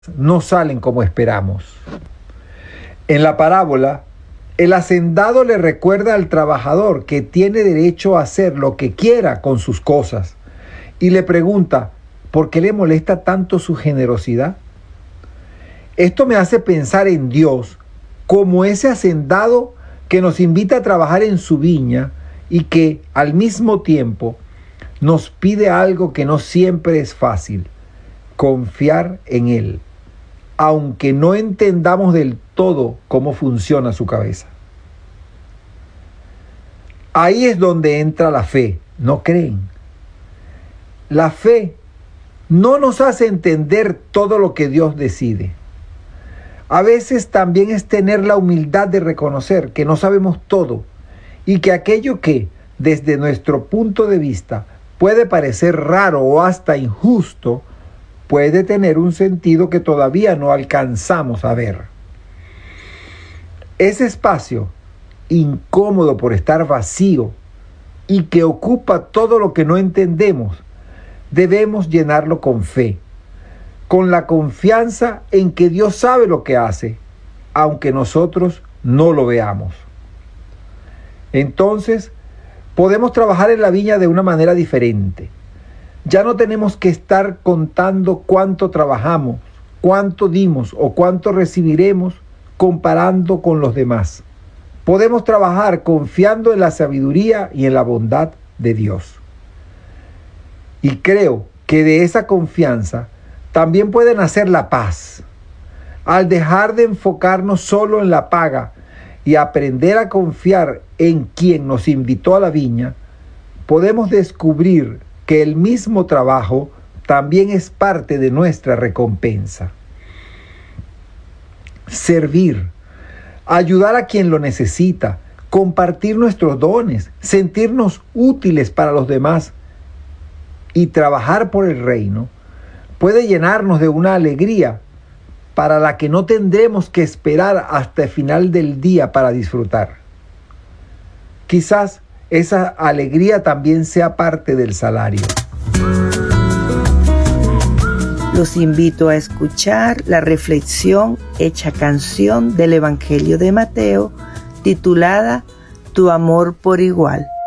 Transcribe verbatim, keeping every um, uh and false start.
no salen como esperamos. En la parábola, el hacendado le recuerda al trabajador que tiene derecho a hacer lo que quiera con sus cosas y le pregunta, ¿por qué le molesta tanto su generosidad? Esto me hace pensar en Dios como ese hacendado que nos invita a trabajar en su viña y que al mismo tiempo nos pide algo que no siempre es fácil: confiar en Él, aunque no entendamos del todo cómo funciona su cabeza. Ahí es donde entra la fe, ¿no creen? La fe no nos hace entender todo lo que Dios decide. A veces también es tener la humildad de reconocer que no sabemos todo y que aquello que, desde nuestro punto de vista, puede parecer raro o hasta injusto, puede tener un sentido que todavía no alcanzamos a ver. Ese espacio, incómodo por estar vacío y que ocupa todo lo que no entendemos, debemos llenarlo con fe, con la confianza en que Dios sabe lo que hace, aunque nosotros no lo veamos. Entonces, podemos trabajar en la viña de una manera diferente. Ya no tenemos que estar contando cuánto trabajamos, cuánto dimos o cuánto recibiremos comparando con los demás. Podemos trabajar confiando en la sabiduría y en la bondad de Dios. Y creo que de esa confianza también puede nacer la paz. Al dejar de enfocarnos solo en la paga y aprender a confiar en quien nos invitó a la viña, podemos descubrir que el mismo trabajo también es parte de nuestra recompensa. Servir, ayudar a quien lo necesita, compartir nuestros dones, sentirnos útiles para los demás y trabajar por el reino puede llenarnos de una alegría para la que no tendremos que esperar hasta el final del día para disfrutar. Quizás esa alegría también sea parte del salario. Los invito a escuchar la reflexión hecha canción del Evangelio de Mateo, titulada Tu amor por igual.